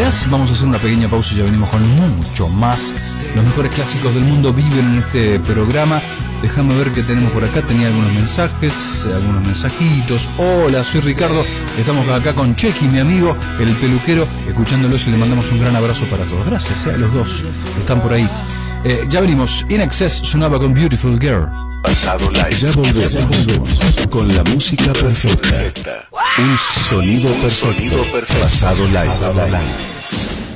das? Vamos a hacer una pequeña pausa y ya venimos con mucho más. Los mejores clásicos del mundo viven en este programa. Déjame ver qué tenemos por acá. Tenía algunos mensajes, algunos mensajitos. Hola, soy Ricardo. Estamos acá con Chequi, mi amigo, el peluquero, escuchándolos y le mandamos un gran abrazo para todos. Gracias a los dos que están por ahí. Ya venimos. In Excess sonaba con Beautiful Girl. Pasado Live. Ya volvemos con la música perfecta. Un sonido perfecto. Pasado Live.